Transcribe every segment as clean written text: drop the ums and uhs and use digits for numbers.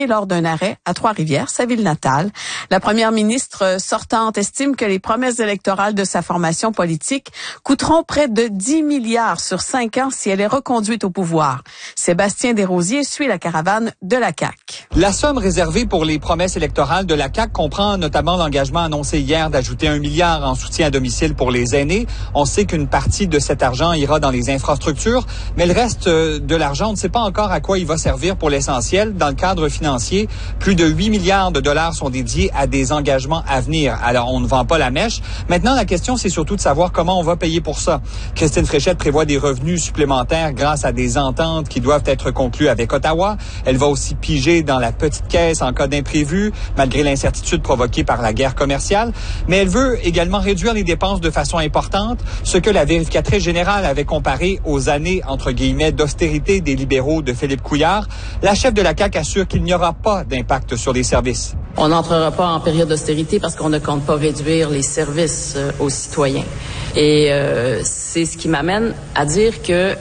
lors d'un arrêt à Trois-Rivières, sa ville natale. La première ministre sortante estime que les promesses électorales de sa formation politique coûteront près de 10 milliards sur 5 ans si elle est reconduite au pouvoir. Sébastien Desrosiers suit la caravane de la CAQ. La somme réservée pour les promesses électorales de la CAQ comprend notamment l'engagement annoncé hier d'ajouter 1 milliard en soutien à domicile pour les aînés. On sait qu'une partie de cet argent ira dans les infrastructures, mais le reste de l'argent, on ne sait pas encore à quoi il va servir pour l'essentiel. Dans le cadre financier, plus de 8 milliards de dollars sont dédiés à des engagements à venir. Alors, on ne vend pas la mèche. Maintenant, la question, c'est surtout de savoir comment on va payer pour ça. Christine Fréchette prévoit des revenus supplémentaires grâce à des ententes qui doivent être conclues avec Ottawa. Elle va aussi piger dans la petite caisse en cas d'imprévu, malgré l'incertitude provoquée par la guerre commerciale. Mais elle veut également réduire les dépenses de façon importante, ce que la vérificatrice générale avait comparé aux années, entre guillemets, d'austérité des libéraux de Philippe Couillard. La chef de la CAQ assure qu'il n'y aura pas d'impact sur les services. On n'entrera pas en période d'austérité parce qu'on ne compte pas réduire les services aux citoyens. Et c'est ce qui m'amène à dire que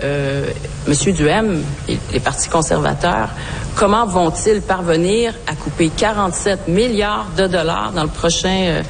M. Duhem et les partis conservateurs, comment vont-ils parvenir à couper 47 milliards de dollars dans le prochain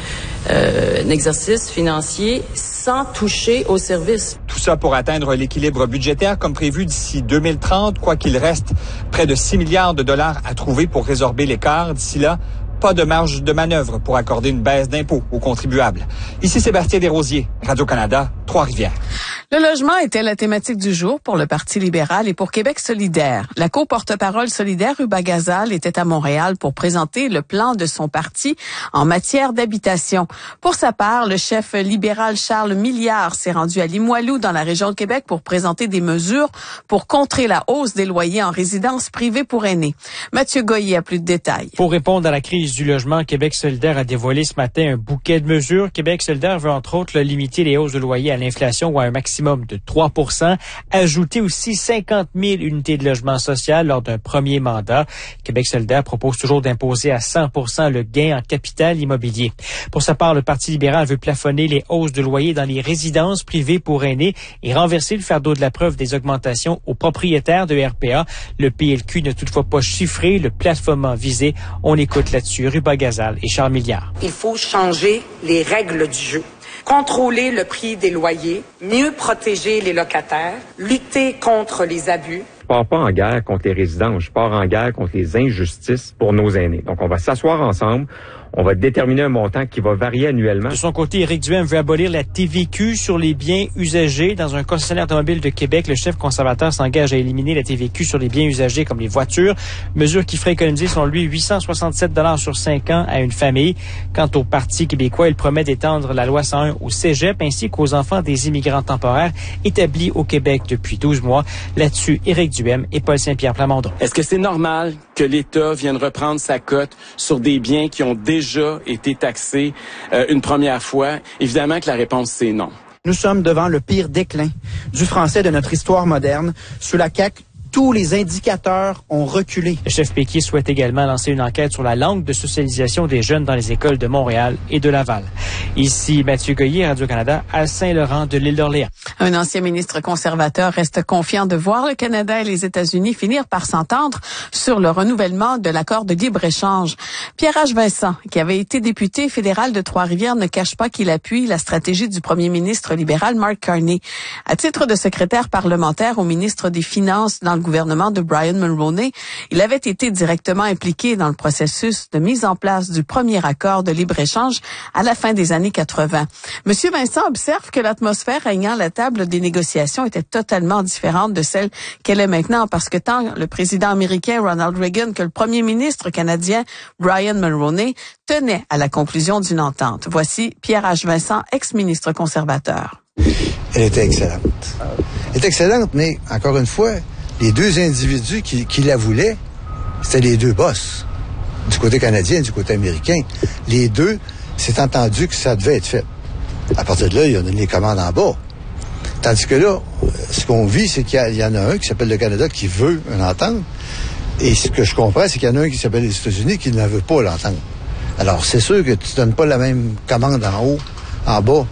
exercice financier sans toucher aux services? Tout ça pour atteindre l'équilibre budgétaire comme prévu d'ici 2030, quoi qu'il reste près de 6 milliards de dollars à trouver pour résorber l'écart. D'ici là, pas de marge de manœuvre pour accorder une baisse d'impôts aux contribuables. Ici Sébastien Desrosiers, Radio-Canada, Trois-Rivières. Le logement était la thématique du jour pour le Parti libéral et pour Québec solidaire. La co-porte-parole solidaire Ruba Gazal était à Montréal pour présenter le plan de son parti en matière d'habitation. Pour sa part, le chef libéral Charles Milliard s'est rendu à Limoilou dans la région de Québec pour présenter des mesures pour contrer la hausse des loyers en résidence privée pour aînés. Mathieu Goyer a plus de détails. Pour répondre à la crise du logement, Québec solidaire a dévoilé ce matin un bouquet de mesures. Québec solidaire veut entre autres limiter les hausses de loyers à l'inflation ou à un maximum de 3 %, ajouter aussi 50 000 unités de logement social lors d'un premier mandat. Québec solidaire propose toujours d'imposer à 100 % le gain en capital immobilier. Pour sa part, le Parti libéral veut plafonner les hausses de loyers dans les résidences privées pour aînés et renverser le fardeau de la preuve des augmentations aux propriétaires de RPA. Le PLQ n'a toutefois pas chiffré le plafonnement visé. On écoute là-dessus Ruba Gazal et Charles Milliard. Il faut changer les règles du jeu. Contrôler le prix des loyers, mieux protéger les locataires, lutter contre les abus. Je pars pas en guerre contre les résidents, je pars en guerre contre les injustices pour nos aînés. Donc, on va s'asseoir ensemble. On va déterminer un montant qui va varier annuellement. De son côté, Éric Duhem veut abolir la TVQ sur les biens usagés. Dans un concessionnaire automobile de Québec, le chef conservateur s'engage à éliminer la TVQ sur les biens usagés comme les voitures, mesure qui ferait économiser, selon lui, 867 $ sur 5 ans à une famille. Quant au Parti québécois, il promet d'étendre la loi 101 au cégep ainsi qu'aux enfants des immigrants temporaires établis au Québec depuis 12 mois. Là-dessus, Éric Duhem et Paul Saint-Pierre Plamondon. Est-ce que c'est normal que l'État vienne reprendre sa cote sur des biens qui ont déjà été taxés une première fois? Évidemment que la réponse, c'est non. Nous sommes devant le pire déclin du français de notre histoire moderne. Sous la CAQ, tous les indicateurs ont reculé. Le chef Péquier souhaite également lancer une enquête sur la langue de socialisation des jeunes dans les écoles de Montréal et de Laval. Ici Mathieu Goyer, Radio-Canada, à Saint-Laurent de l'île d'Orléans. Un ancien ministre conservateur reste confiant de voir le Canada et les États-Unis finir par s'entendre sur le renouvellement de l'accord de libre-échange. Pierre-H. Vincent, qui avait été député fédéral de Trois-Rivières, ne cache pas qu'il appuie la stratégie du premier ministre libéral Mark Carney. À titre de secrétaire parlementaire au ministre des Finances dans le gouvernement de Brian Mulroney, il avait été directement impliqué dans le processus de mise en place du premier accord de libre-échange à la fin des années 80. Monsieur Vincent observe que l'atmosphère régnant à la table des négociations était totalement différente de celle qu'elle est maintenant parce que tant le président américain Ronald Reagan que le premier ministre canadien Brian Mulroney tenaient à la conclusion d'une entente. Voici Pierre-H. Vincent, ex-ministre conservateur. Elle était excellente. Elle était excellente, mais encore une fois, les deux individus qui la voulaient, c'était les deux boss, du côté canadien et du côté américain. Les deux, c'est entendu que ça devait être fait. À partir de là, il y a les commandes en bas. Tandis que là, ce qu'on vit, c'est qu'il y en a un qui s'appelle le Canada qui veut une entente. Et ce que je comprends, c'est qu'il y en a un qui s'appelle les États-Unis qui ne veut pas l'entente. Alors, c'est sûr que tu donnes pas la même commande en haut, en bas,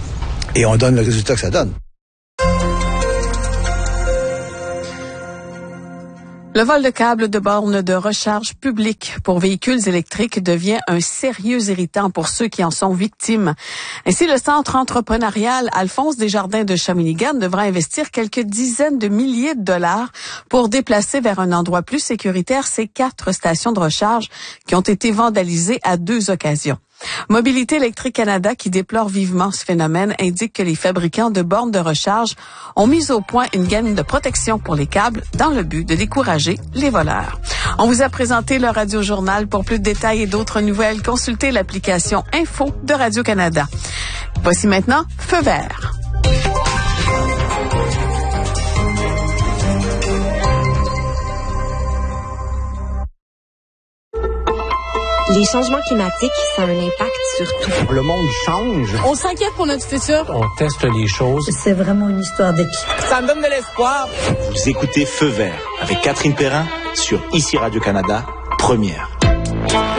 et on donne le résultat que ça donne. Le vol de câbles de bornes de recharge publiques pour véhicules électriques devient un sérieux irritant pour ceux qui en sont victimes. Ainsi, le centre entrepreneurial Alphonse Desjardins de Shawinigan devra investir quelques dizaines de milliers de dollars pour déplacer vers un endroit plus sécuritaire ces 4 stations de recharge qui ont été vandalisées à 2 occasions. Mobilité électrique Canada, qui déplore vivement ce phénomène, indique que les fabricants de bornes de recharge ont mis au point une gamme de protection pour les câbles dans le but de décourager les voleurs. On vous a présenté le Radio-Journal. Pour plus de détails et d'autres nouvelles, consultez l'application Info de Radio-Canada. Voici maintenant Feu vert. Les changements climatiques, ça a un impact sur tout. Le monde change. On s'inquiète pour notre futur. On teste les choses. C'est vraiment une histoire d'équipe. Ça me donne de l'espoir. Vous écoutez Feu vert avec Catherine Perrin sur ICI Radio-Canada, première.